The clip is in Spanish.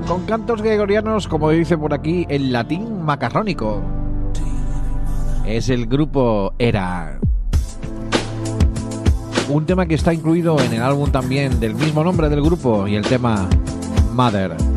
con cantos gregorianos, como dice por aquí, en latín macarrónico. Es el grupo Era. Un tema que está incluido en el álbum también del mismo nombre del grupo y el tema Mother.